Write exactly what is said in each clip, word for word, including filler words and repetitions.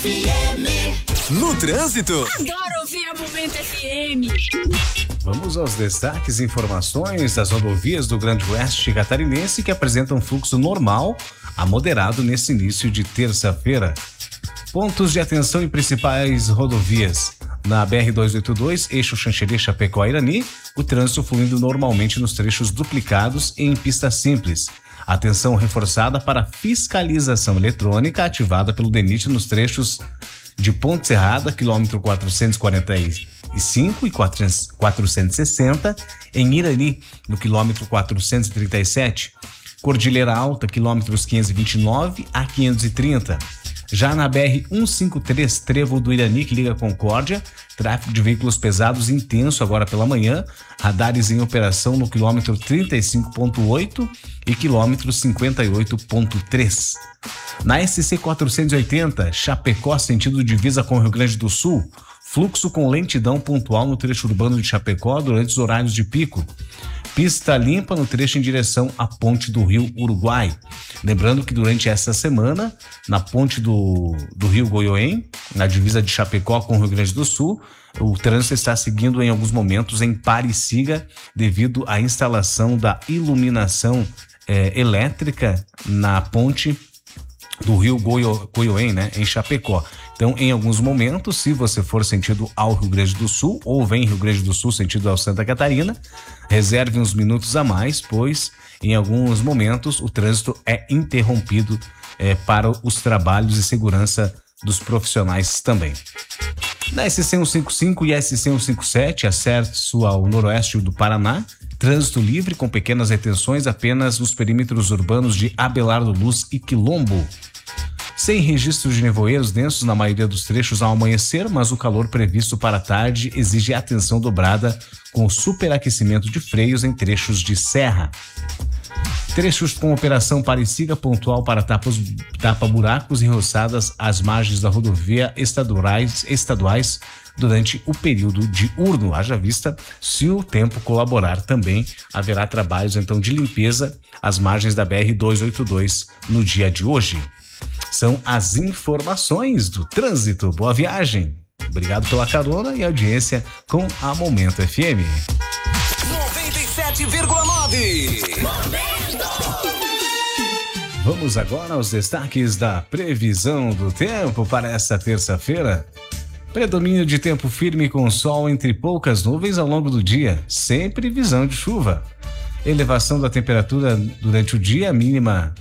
No trânsito. Adoro ouvir a Momento F M. Vamos aos destaques e informações das rodovias do Grande Oeste Catarinense que apresentam fluxo normal a moderado nesse início de terça-feira. Pontos de atenção em principais rodovias. Na B R duzentos e oitenta e dois, eixo Xanxerê-Chapecó-Irani, o trânsito fluindo normalmente nos trechos duplicados e em pista simples. Atenção reforçada para fiscalização eletrônica ativada pelo DENIT nos trechos de Ponte Serrada, quilômetro quatrocentos e quarenta e cinco e quatrocentos e sessenta, em Irani, no quilômetro quatrocentos e trinta e sete. Cordilheira Alta, quilômetros quinhentos e vinte e nove a quinhentos e trinta. Já na B R cento e cinquenta e três, trevo do Irani, que liga Concórdia, tráfego de veículos pesados intenso agora pela manhã, radares em operação no quilômetro trinta e cinco ponto oito e quilômetro cinquenta e oito ponto três. Na S C quatrocentos e oitenta, Chapecó, sentido divisa com o Rio Grande do Sul, fluxo com lentidão pontual no trecho urbano de Chapecó durante os horários de pico. Pista limpa no trecho em direção à ponte do Rio Uruguai. Lembrando que durante essa semana, na ponte do, do Rio Goiôem, na divisa de Chapecó com o Rio Grande do Sul, o trânsito está seguindo em alguns momentos em pare e siga devido à instalação da iluminação eh, elétrica na ponte do Rio Goio, Goiôem, né, em Chapecó. Então, em alguns momentos, se você for sentido ao Rio Grande do Sul ou vem Rio Grande do Sul sentido ao Santa Catarina, reserve uns minutos a mais, pois em alguns momentos o trânsito é interrompido é, para os trabalhos e segurança dos profissionais também. Na S C cento e cinquenta e cinco e S C cento e cinquenta e sete, acesso ao noroeste do Paraná, trânsito livre com pequenas retenções apenas nos perímetros urbanos de Abelardo Luz e Quilombo. Sem registro de nevoeiros densos na maioria dos trechos ao amanhecer, mas o calor previsto para a tarde exige atenção dobrada com o superaquecimento de freios em trechos de serra. Trechos com operação pare e siga pontual para tapas, tapa-buracos e roçadas às margens da rodovia estaduais, estaduais durante o período diurno. Haja vista, se o tempo colaborar também, haverá trabalhos então de limpeza às margens da B R duzentos e oitenta e dois no dia de hoje. São as informações do trânsito. Boa viagem. Obrigado pela carona e audiência com a Momento F M. noventa e sete vírgula nove. Vamos agora aos destaques da previsão do tempo para esta terça-feira. Predomínio de tempo firme com sol entre poucas nuvens ao longo do dia, sem previsão de chuva. Elevação da temperatura durante o dia, mínima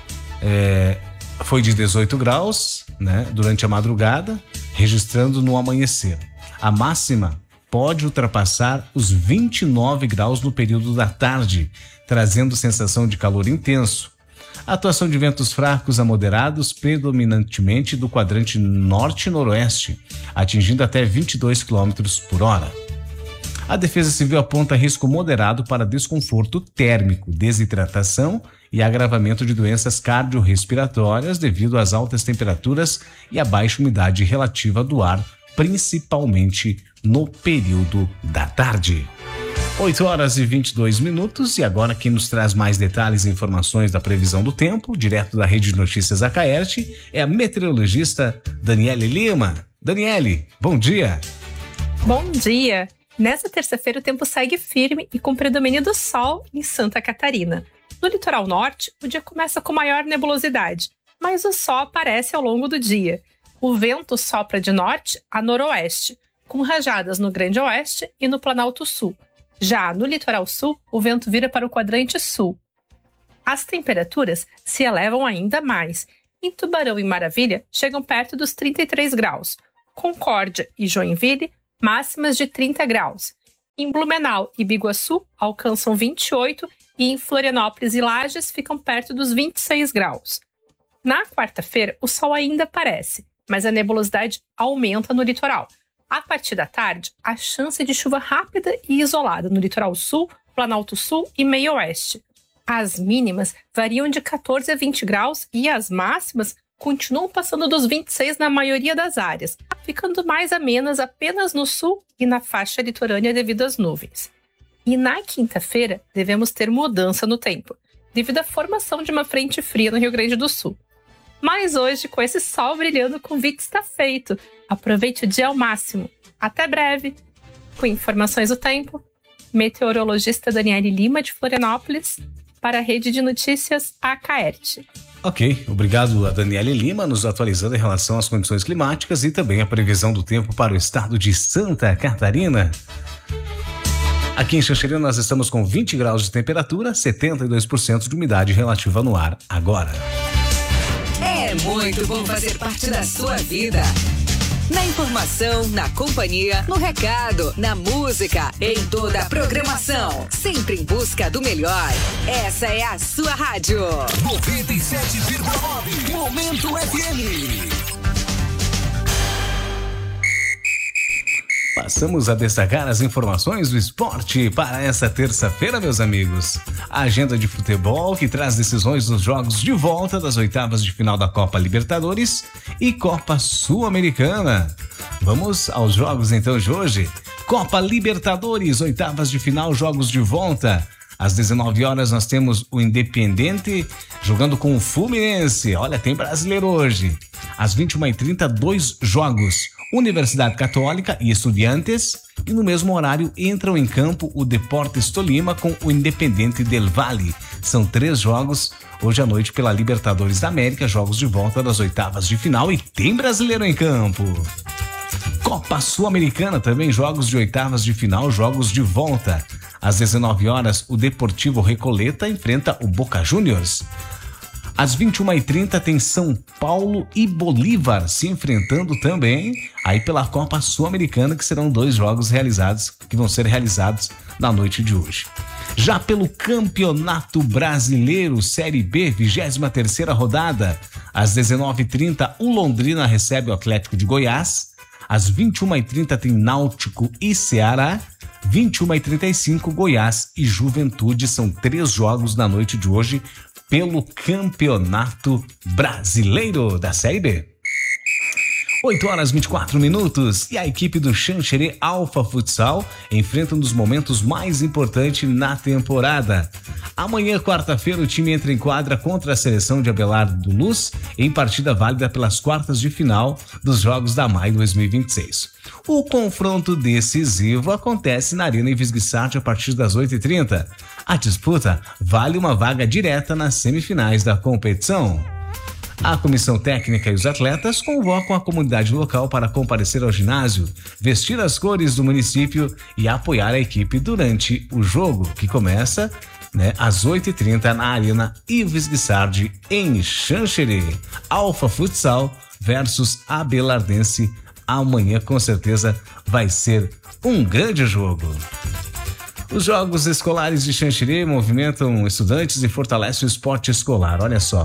é, foi de dezoito graus, né, durante a madrugada, registrando no amanhecer. A máxima pode ultrapassar os vinte e nove graus no período da tarde, trazendo sensação de calor intenso. Atuação de ventos fracos a moderados, predominantemente do quadrante norte e noroeste, atingindo até vinte e dois quilômetros por hora. A Defesa Civil aponta risco moderado para desconforto térmico, desidratação e agravamento de doenças cardiorrespiratórias devido às altas temperaturas e à baixa umidade relativa do ar, principalmente no período da tarde. oito horas e vinte e dois minutos, e agora quem nos traz mais detalhes e informações da previsão do tempo, direto da Rede de Notícias Acaerte, é a meteorologista Daniele Lima. Daniele, bom dia. Bom dia. Nessa terça-feira o tempo segue firme e com predomínio do sol em Santa Catarina. No litoral norte, o dia começa com maior nebulosidade, mas o sol aparece ao longo do dia. O vento sopra de norte a noroeste, com rajadas no Grande Oeste e no Planalto Sul. Já no litoral sul, o vento vira para o quadrante sul. As temperaturas se elevam ainda mais. Em Tubarão e Maravilha, chegam perto dos trinta e três graus. Concórdia e Joinville, máximas de trinta graus. Em Blumenau e Biguaçu, alcançam vinte e oito e em Florianópolis e Lages ficam perto dos vinte e seis graus. Na quarta-feira, o sol ainda aparece, mas a nebulosidade aumenta no litoral. A partir da tarde, a chance de chuva rápida e isolada no litoral sul, Planalto Sul e meio oeste. As mínimas variam de catorze a vinte graus e as máximas continuam passando dos vinte e seis na maioria das áreas, ficando mais amenas apenas no sul e na faixa litorânea devido às nuvens. E na quinta-feira, devemos ter mudança no tempo, devido à formação de uma frente fria no Rio Grande do Sul. Mas hoje, com esse sol brilhando, o convite está feito. Aproveite o dia ao máximo. Até breve. Com informações do tempo, meteorologista Daniele Lima, de Florianópolis, para a Rede de Notícias Acaerte. Ok, obrigado a Daniele Lima nos atualizando em relação às condições climáticas e também a previsão do tempo para o estado de Santa Catarina. Aqui em Xanxerê nós estamos com vinte graus de temperatura, setenta e dois por cento de umidade relativa no ar agora. É muito bom fazer parte da sua vida. Na informação, na companhia, no recado, na música, em toda a programação. Sempre em busca do melhor. Essa é a sua rádio. noventa e sete vírgula nove. Momento F M. Passamos a destacar as informações do esporte para essa terça-feira, meus amigos. A agenda de futebol que traz decisões dos jogos de volta das oitavas de final da Copa Libertadores e Copa Sul-Americana. Vamos aos jogos então de hoje. Copa Libertadores, oitavas de final, jogos de volta. Às dezenove horas nós temos o Independiente jogando com o Fluminense. Olha, tem brasileiro hoje. Às vinte e uma e trinta, dois jogos. Universidade Católica e Estudiantes. E no mesmo horário entram em campo o Deportes Tolima com o Independiente del Valle. São três jogos hoje à noite pela Libertadores da América, jogos de volta das oitavas de final e tem brasileiro em campo. Copa Sul-Americana também, jogos de oitavas de final, jogos de volta. Às dezenove horas, o Deportivo Recoleta enfrenta o Boca Juniors. Às vinte e uma e trinta tem São Paulo e Bolívar se enfrentando também aí pela Copa Sul-Americana, que serão dois jogos realizados, que vão ser realizados na noite de hoje. Já pelo Campeonato Brasileiro Série B, vigésima terceira rodada, às dezenove e trinta o Londrina recebe o Atlético de Goiás. Às vinte e uma e trinta tem Náutico e Ceará. vinte e uma e trinta e cinco Goiás e Juventude. São três jogos na noite de hoje pelo Campeonato Brasileiro da Série B. oito horas e vinte e quatro minutos e a equipe do Xanxerê Alfa Futsal enfrenta um dos momentos mais importantes na temporada. Amanhã, quarta-feira, o time entra em quadra contra a seleção de Abelardo do Luz em partida válida pelas quartas de final dos Jogos da Maio dois mil e vinte e seis. O confronto decisivo acontece na Arena Ivisguissart a partir das oito e trinta. A disputa vale uma vaga direta nas semifinais da competição. A comissão técnica e os atletas convocam a comunidade local para comparecer ao ginásio, vestir as cores do município e apoiar a equipe durante o jogo, que começa, né, às oito e trinta na Arena Ivisguissart em Xanxerê. Alfa Futsal versus Abelardense. Amanhã, com certeza, vai ser um grande jogo. Os Jogos Escolares de Xanxerê movimentam estudantes e fortalecem o esporte escolar. Olha só.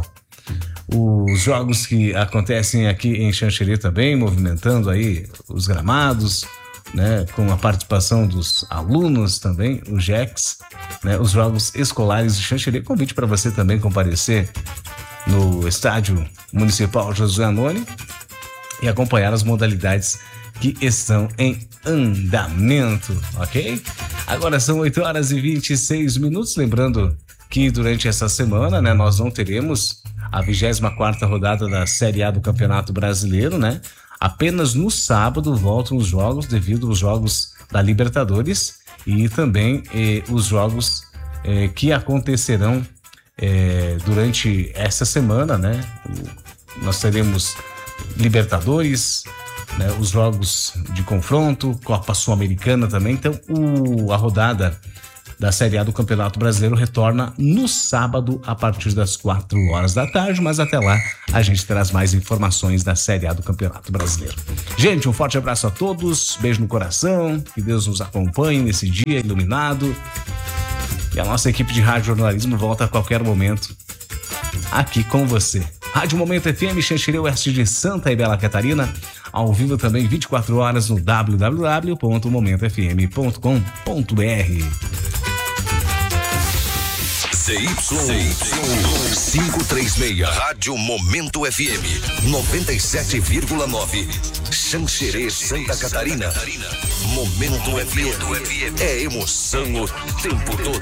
Os jogos que acontecem aqui em Xanxerê também, movimentando aí os gramados, né, com a participação dos alunos também, o J E X, né, os Jogos Escolares de Xanxerê. Convite para você também comparecer no Estádio Municipal Josué Anoni e acompanhar as modalidades que estão em andamento, ok? Agora são oito horas e vinte e seis minutos, lembrando que durante essa semana, né, nós não teremos a vigésima quarta rodada da Série A do Campeonato Brasileiro, né? Apenas no sábado voltam os jogos, devido aos jogos da Libertadores e também eh, os jogos eh, que acontecerão eh, durante essa semana, né? Nós teremos Libertadores, né, os jogos de confronto, Copa Sul-Americana também. Então, o, a rodada da Série A do Campeonato Brasileiro retorna no sábado a partir das quatro horas da tarde, mas até lá a gente traz mais informações da Série A do Campeonato Brasileiro. Gente, um forte abraço a todos, beijo no coração, que Deus nos acompanhe nesse dia iluminado. E a nossa equipe de rádio jornalismo volta a qualquer momento aqui com você. Rádio Momento F M, Xanxerê Oeste de Santa e Bela Catarina, ao vivo também vinte e quatro horas no w w w ponto momento f m ponto com ponto b r. C Y quinhentos e trinta e seis, Rádio Momento F M, noventa e sete vírgula nove, Xanxerê, Santa Catarina. Momento F M é emoção o tempo todo.